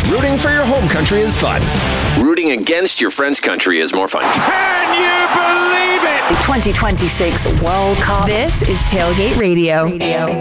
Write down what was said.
Rooting for your home country is fun. Rooting against your friend's country is more fun. Can you believe it? The 2026 World Cup. This is Tailgate Radio.